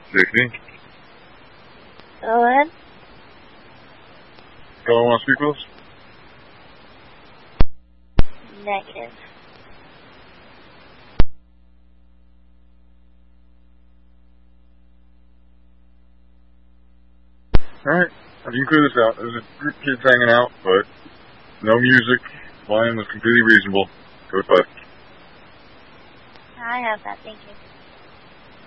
JC? Go ahead. Caller want to speak with us? Negative. Alright, you can clear this out. There's a group of kids hanging out, but no music. Volume was completely reasonable. Go with 5. I have that, thank you.